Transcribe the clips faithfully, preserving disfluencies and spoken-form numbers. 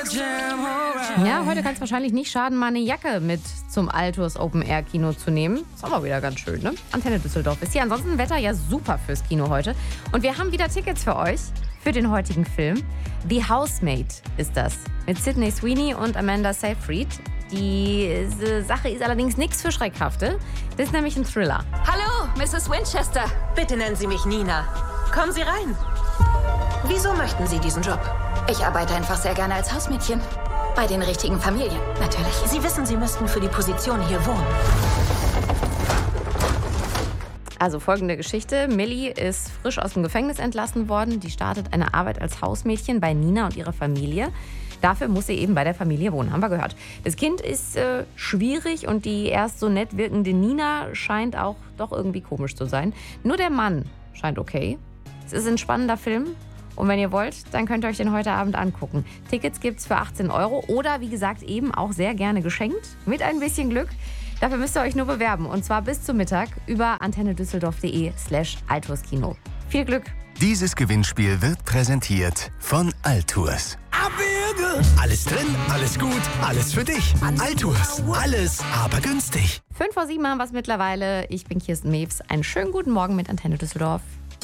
Ja, heute kann es wahrscheinlich nicht schaden, mal eine Jacke mit zum Altus Open Air Kino zu nehmen. Ist auch mal wieder ganz schön, ne? Antenne Düsseldorf ist hier. Ansonsten Wetter ja super fürs Kino heute. Und wir haben wieder Tickets für euch für den heutigen Film. The Housemaid ist das. Mit Sydney Sweeney und Amanda Seyfried. Die Sache ist allerdings nichts für Schreckhafte. Das ist nämlich ein Thriller. Hallo, Misses Winchester. Bitte nennen Sie mich Nina. Kommen Sie rein. Wieso möchten Sie diesen Job? Ich arbeite einfach sehr gerne als Hausmädchen. Bei den richtigen Familien, natürlich. Sie wissen, Sie müssten für die Position hier wohnen. Also folgende Geschichte. Millie ist frisch aus dem Gefängnis entlassen worden. Die startet eine Arbeit als Hausmädchen bei Nina und ihrer Familie. Dafür muss sie eben bei der Familie wohnen, haben wir gehört. Das Kind ist äh, schwierig und die erst so nett wirkende Nina scheint auch doch irgendwie komisch zu sein. Nur der Mann scheint okay. Es ist ein spannender Film. Und wenn ihr wollt, dann könnt ihr euch den heute Abend angucken. Tickets gibt's für achtzehn Euro oder wie gesagt eben auch sehr gerne geschenkt. Mit ein bisschen Glück. Dafür müsst ihr euch nur bewerben. Und zwar bis zum Mittag über antennedüsseldorf.de slash Altourskino. Viel Glück! Dieses Gewinnspiel wird präsentiert von Altours. Abwürge! Alles drin, alles gut, alles für dich. Altours, alles, aber günstig. Fünf vor sieben haben wir es mittlerweile. Ich bin Kirsten Mews. Einen schönen guten Morgen mit Antenne Düsseldorf.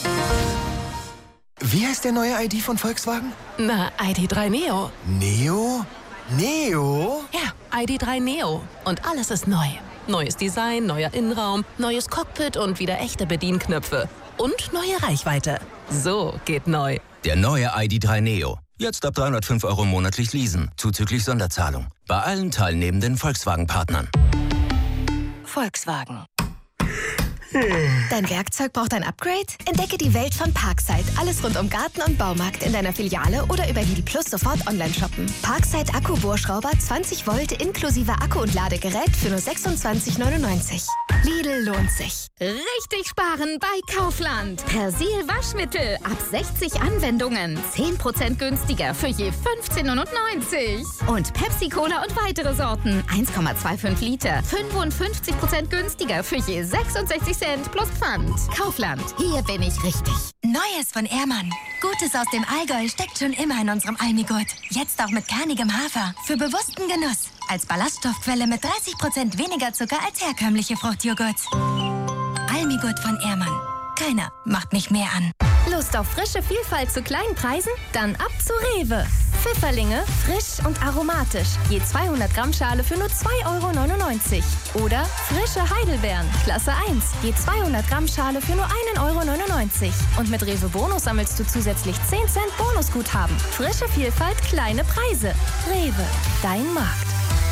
Wie heißt der neue I D von Volkswagen? Na, I D drei Neo. Neo? Neo? Ja, I D drei Neo. Und alles ist neu. Neues Design, neuer Innenraum, neues Cockpit und wieder echte Bedienknöpfe. Und neue Reichweite. So geht neu. Der neue I D drei Neo. Jetzt ab dreihundertfünf Euro monatlich leasen, zuzüglich Sonderzahlung. Bei allen teilnehmenden Volkswagen-Partnern. Volkswagen. Dein Werkzeug braucht ein Upgrade? Entdecke die Welt von Parkside. Alles rund um Garten und Baumarkt in deiner Filiale oder über Lidl Plus sofort online shoppen. Parkside Akkubohrschrauber zwanzig Volt inklusive Akku und Ladegerät für nur sechsundzwanzig neunundneunzig. Lidl lohnt sich. Richtig sparen bei Kaufland. Persil Waschmittel ab sechzig Anwendungen. zehn Prozent günstiger für je fünfzehn neunundneunzig. Und Pepsi Cola und weitere Sorten. eins Komma fünfundzwanzig Liter. fünfundfünfzig Prozent günstiger für je sechsundsechzig Cent plus Pfand. Kaufland. Hier bin ich richtig. Neues von Ehrmann. Gutes aus dem Allgäu steckt schon immer in unserem Almigurt. Jetzt auch mit kernigem Hafer. Für bewussten Genuss. Als Ballaststoffquelle mit dreißig Prozent weniger Zucker als herkömmliche Fruchtjoghurt. Almigurt von Ehrmann. Keiner macht mich mehr an. Lust auf frische Vielfalt zu kleinen Preisen? Dann ab zu Rewe. Pfifferlinge, frisch und aromatisch. Je zweihundert Gramm Schale für nur zwei Euro neunundneunzig. Oder frische Heidelbeeren, Klasse eins. Je zweihundert Gramm Schale für nur ein Euro neunundneunzig. Und mit Rewe Bonus sammelst du zusätzlich zehn Cent Bonusguthaben. Frische Vielfalt, kleine Preise. Rewe, dein Markt.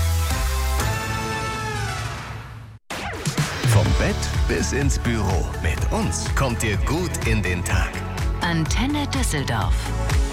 Vom Bett bis ins Büro. Mit uns kommt ihr gut in den Tag. Antenne Düsseldorf.